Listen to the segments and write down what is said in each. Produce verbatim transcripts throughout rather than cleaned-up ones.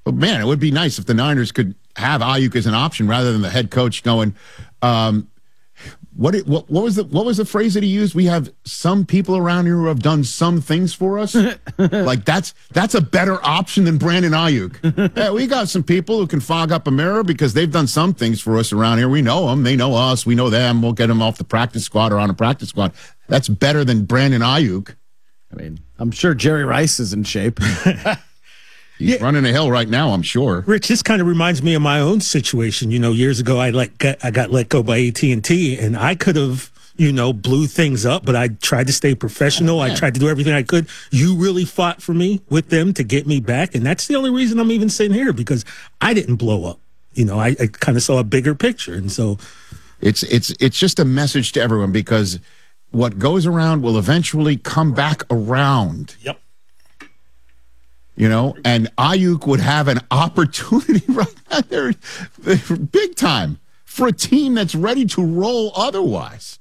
But man, it would be nice if the Niners could have Ayuk as an option rather than the head coach going, um, what, it, what what was the what was the phrase that he used? We have some people around here who have done some things for us. Like that's that's a better option than Brandon Ayuk. Yeah, we got some people who can fog up a mirror because they've done some things for us around here. We know them. They know us. We know them. We'll get them off the practice squad or on a practice squad. That's better than Brandon Ayuk. I mean, I'm sure Jerry Rice is in shape. He's yeah. running a hill right now, I'm sure. Rich, this kind of reminds me of my own situation. You know, years ago, I let got, I got let go by A T and T, and I could have, you know, blew things up, but I tried to stay professional. Oh, I tried to do everything I could. You really fought for me with them to get me back, and that's the only reason I'm even sitting here, because I didn't blow up. You know, I, I kind of saw a bigger picture, and so it's it's it's just a message to everyone, because what goes around will eventually come back around. Yep. You know, and Ayuk would have an opportunity right now there, big time, for a team that's ready to roll otherwise.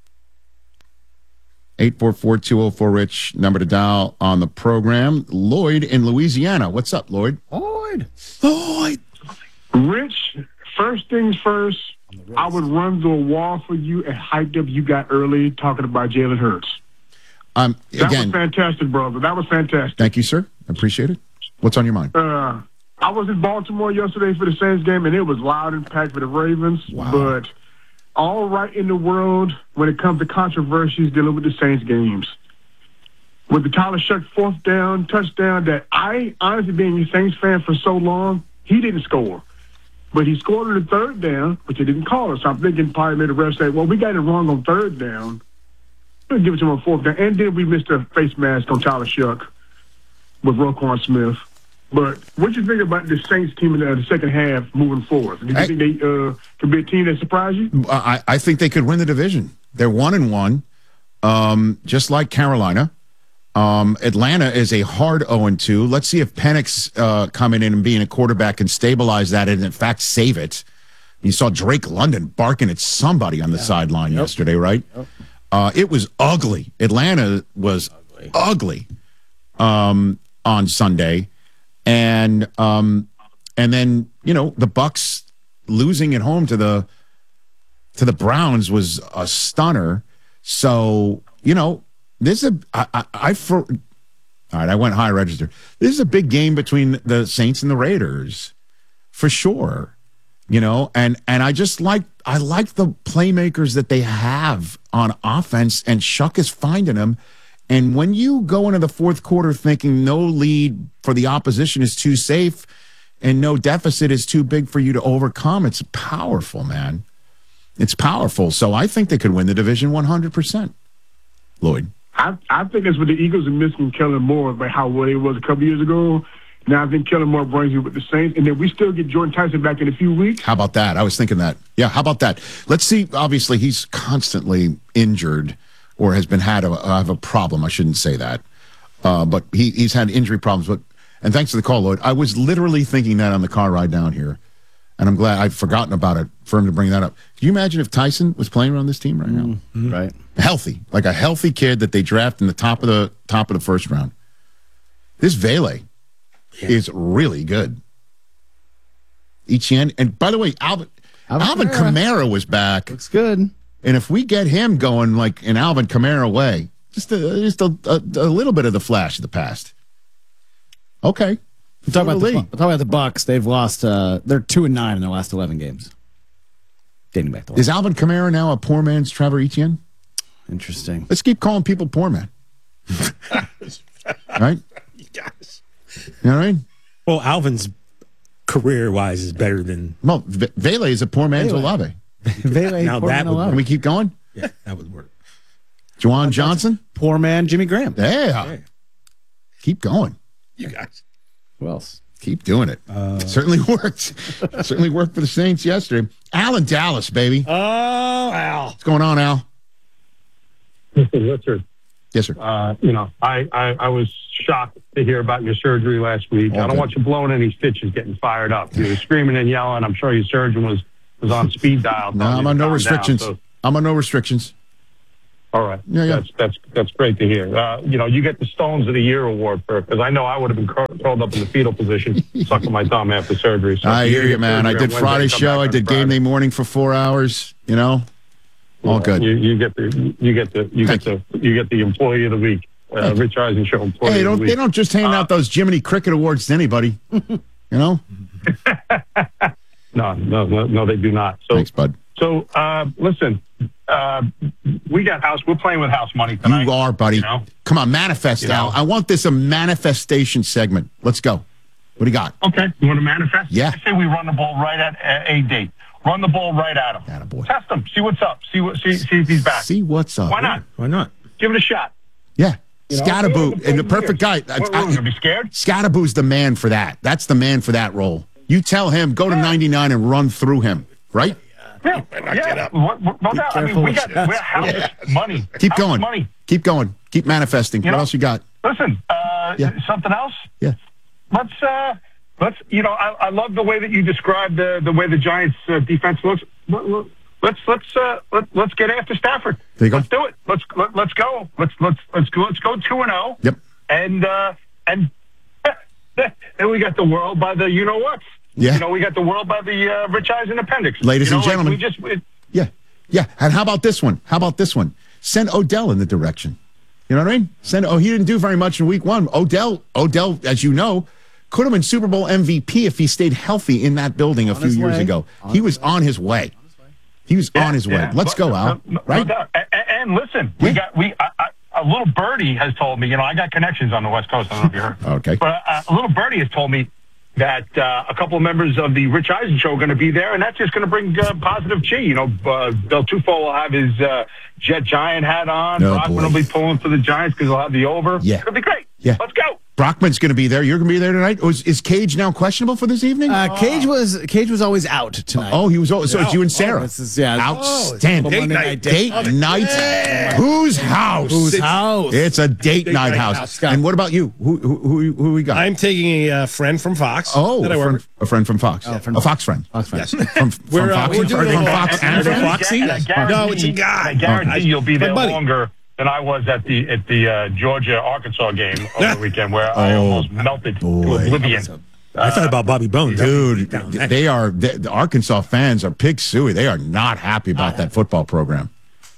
eight four four, two oh four, RICH, number to dial on the program. Lloyd in Louisiana. What's up, Lloyd? Lloyd. Lloyd. Rich, first things first, I would run through a wall for you and hyped up you got early talking about Jalen Hurts. Um, that again, was fantastic, brother. That was fantastic. Thank you, sir. I appreciate it. What's on your mind? Uh, I was in Baltimore yesterday for the Saints game, and it was loud and packed for the Ravens. Wow. But all right in the world when it comes to controversies dealing with the Saints games. With the Tyler Shuck fourth down, touchdown, that I, honestly, being a Saints fan for so long, he didn't score. But he scored on the third down, which they didn't call it. So I'm thinking probably made the ref say, well, we got it wrong on third down. We'll give it to him on fourth down. And then we missed a face mask on Tyler Shuck with Roquan Smith. But what do you think about the Saints team in the, the second half moving forward? Do you I, think they uh, could be a team that surprise you? I, I think they could win the division. They're one and one, um, just like Carolina. Um, Atlanta is a hard oh and two. Let's see if Penix uh, coming in and being a quarterback can stabilize that and, in fact, save it. You saw Drake London barking at somebody on the yeah. sideline yep. yesterday, right? Yep. Uh, it was ugly. Atlanta was ugly, ugly um, on Sunday. And um, and then, you know, the Bucks losing at home to the to the Browns was a stunner. So, you know, this is a I, I, I for all right, I went high register. This is a big game between the Saints and the Raiders, for sure. You know, and and I just like I like the playmakers that they have on offense, and Shuck is finding them. And when you go into the fourth quarter thinking no lead for the opposition is too safe and no deficit is too big for you to overcome, it's powerful, man. It's powerful. So I think they could win the division one hundred percent. Lloyd. I, I think it's what the Eagles are missing Kellen Moore, but how well he was a couple years ago. Now I think Kellen Moore brings you with the Saints, and then we still get Jordan Tyson back in a few weeks. How about that? I was thinking that. Yeah, how about that? Let's see. Obviously, he's constantly injured. Or has been had a, have a problem. I shouldn't say that, uh, but he he's had injury problems. But and thanks for the call, Lloyd. I was literally thinking that on the car ride down here, and I'm glad I'd forgotten about it for him to bring that up. Can you imagine if Tyson was playing on this team right now? Mm-hmm. Right, healthy, like a healthy kid that they draft in the top of the top of the first round. This Vele yeah. is really good. Etienne, and by the way, Alvin Alvin, Alvin Kamara. Kamara was back. Looks good. And if we get him going like in Alvin Kamara way, just a, just a, a, a little bit of the flash of the past. Okay. We're talking about the, talking about the Bucks. They've lost. Uh, they're two and nine in their last eleven games. Dating back to is Alvin Kamara now a poor man's Trevor Etienne? Interesting. Let's keep calling people poor man. Right? You guys. You know what I mean? Well, Alvin's career wise is better than. Well, v- Vele is a poor man's Vele. Olave. Vele, now that would, can we keep going? Yeah, that would work. Juwan Johnson? Poor man Jimmy Graham. Yeah. Hey. Keep going. You guys. Who else? Keep doing it. Uh, Certainly worked. Certainly worked for the Saints yesterday. Al in Dallas, baby. Oh, Al. What's going on, Al? Listen, Richard. Yes, sir. Uh, you know, I, I, I was shocked to hear about your surgery last week. All I don't good. want you blowing any stitches, getting fired up. You were screaming and yelling. I'm sure your surgeon was, was on speed dial. No, I'm on no restrictions. Down, so. I'm on no restrictions. All right. Yeah, yeah. That's that's that's great to hear. Uh, you know, you get the Stones of the Year award for because I know I would have been cur- curled up in the fetal position, sucking my thumb after surgery. So I hear you, get man. I surgery did on Friday Wednesday, come show. back I on did Friday. game day morning for four hours. You know, all Yeah, good. You, you get the you get the you Thank get the you get the employee of the week, uh, Rich Eisen show employee Hey, of the don't week. they don't just hand out those Jiminy Cricket awards to anybody? You know. No, no, no, no, they do not. So, Thanks, bud. so uh, listen, uh, we got house. We're playing with house money tonight. You are, buddy. You know? Come on, manifest, You know? Al. I want this a manifestation segment. Let's go. What do you got? Okay, you want to manifest? Yeah. I say we run the ball right at a, a date. Run the ball right at him. Attaboy. Test him. See what's up. See what. See, see if he's back. See what's up. Why not? Why not? Give it a shot. Yeah. You know? Scatterboo, and the perfect guy. What, what, are we gonna be scared? Scatterboo's the man for that. That's the man for that role. You tell him, go to ninety-nine and run through him, right? Yeah, yeah. What, what, no doubt. I mean, we got we're house money. Keep House going. Money. Keep going. Keep manifesting. You what know- else you got? Listen, uh, Yeah. something else. Yeah. Let's uh, let's you know, I, I love the way that you described the the way the Giants uh, defense looks. Let- let- Let's let's uh, let, let's get after Stafford. There you go. Let's do it. Let's let, let's go. Let's let's let's go. Let's go two and zero. Yep. And uh, and then we got the world by the you know what. Yeah. You know, we got the world by the uh, Rich Eisen appendix. Ladies You know, and like, gentlemen. we just it, Yeah. Yeah. And how about this one? How about this one? Send Odell in the direction. You know what I mean? Send. Oh, he didn't do very much in week one. Odell, Odell, as you know, could have been Super Bowl M V P if he stayed healthy in that building a few his years way. ago. On he his was on his way. He was Yeah, on his way. yeah. Let's But- go, Al. no- no Right? doubt. A- a- And, listen, we Yeah. got we I, I, a little birdie has told me. You know, I got connections on the West Coast. I don't know if you heard. Okay. But uh, a little birdie has told me that uh, a couple of members of the Rich Eisen show are going to be there, and that's just going to bring uh, positive chi. You know, uh, Del Tufo will have his uh, Jet Giant hat on. Oh, Brockman boy. will be pulling for the Giants because he'll have the over. Yeah. It'll be great. Yeah. Let's go. Brockman's going to be there. You're going to be there tonight. Oh, is, is Cage now questionable for this evening? Uh, Cage was Cage was always out tonight. oh, he was. Oh, so it's you and Sarah. Oh, this is- yeah. Outstanding. Oh, Monday night date date. night. Whose house? Whose house? It's a date, night, night house. house. And what about you? Who who who, who we got? I'm taking a uh, friend from Fox. oh, that I a work friend, a friend from Fox. friend a Fox friend. Fox friend. From, from We're, uh, Fox. we're doing from a little- Fox and and from friend? Foxy? And I guarantee- No, it's a guy. I guarantee I- you'll be my there buddy. longer than I was at the at the uh, Georgia Arkansas game over the weekend, where I Oh, almost melted to boy. oblivion. I thought about Bobby Bones. Dude, Down there. they are the, the Arkansas fans are pig suey. They are not happy about that football program.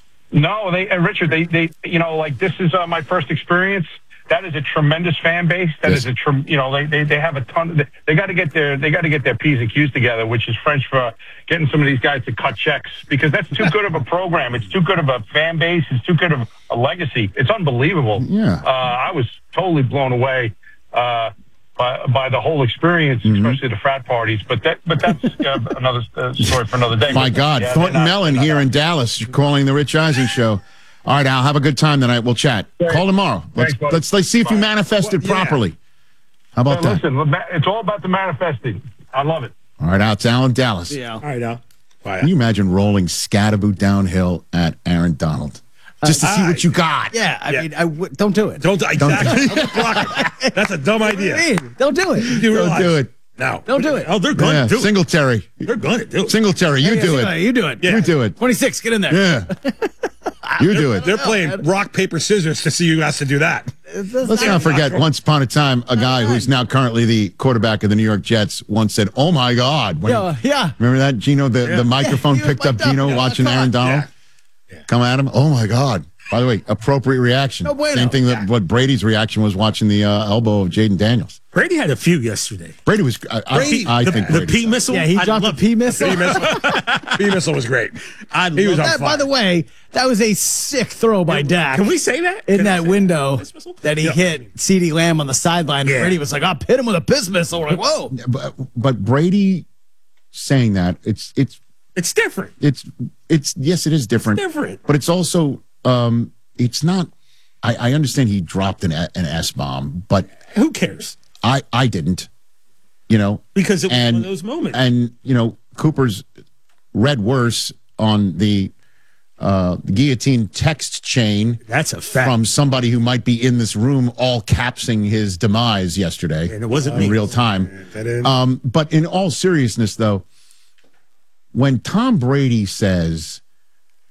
No, they uh, Richard, they they you know like this is uh, my first experience. That is a tremendous fan base. That Yes. is a trem- you know they, they they have a ton. Of, they they got to get their they got to get their P's and Q's together, which is French for getting some of these guys to cut checks because that's too good of a program. It's too good of a fan base. It's too good of a legacy. It's unbelievable. Yeah. uh, I was totally blown away. Uh, By, by the whole experience, Mm-hmm. especially the frat parties, but that, but that's uh, another uh, story for another day. My God, Yeah, Thornton they're not- Mellon they're here not- in Dallas calling the Rich Eisen show. All right, Al, have a good time tonight. We'll chat. Call tomorrow. Let's Thanks, buddy. let's let's see if you Bye. manifested Well, yeah. properly. How about Uh, that? listen, it's all about the manifesting. I love it. All right, Al, it's Al in Dallas. Yeah. All right, Al. Bye. Can you imagine rolling Scatterboo downhill at Aaron Donald just to see what you got? Yeah, I Yeah. mean, I w- don't do it. Don't exactly. Don't block it. That's a dumb idea. Hey, don't do it. You Don't realize- do it. No. Don't do it. Oh, they're going Yeah, to do it. Singletary. They're going to do it. Singletary, you Yeah, do yeah, it. You do it. You do it. twenty-six, get in there. Yeah. You do it. They're playing rock, paper, scissors to see who has to do that. Let's not forget, once upon a time, a guy who's now currently the quarterback of the New York Jets once said, "Oh my God!" When- Yeah, yeah. Remember that, Gino? The, the microphone he was picked up mic'd up. Gino Yeah, watching come on. Aaron Donald come at him. Oh my God! By the way, appropriate reaction. No bueno. Same thing that what Brady's reaction was watching the uh, elbow of Jaden Daniels. Brady had a few yesterday. Brady was. I, I- Brady, I, the, think the Brady P missile. Yeah, he I dropped the love- P missile. B missile, B missile was great. I He was love on That, by fire. the way, that was a sick throw by Dak. Can we say that? in Can I that say window Piss missile? that he Yeah. hit CeeDee Lamb on the sideline? Yeah. And Brady was like, "I'll hit him with a piss missile." We're like, "Whoa!" But, but Brady saying that it's it's It's different. it's it's yes, it is different. different. But it's also um, it's not. I, I understand he dropped an an S bomb, but Who cares? I I didn't. You know, Because it was and one of those moments. and you know Cooper's read worse on the uh, guillotine text chain That's a fact. from somebody who might be in this room, all capsing his demise yesterday, And it wasn't in me. real time. That in. Um, but in all seriousness, though, when Tom Brady says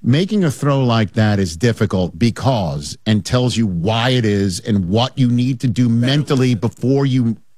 making a throw like that is difficult because, and tells you why it is and what you need to do mentally before you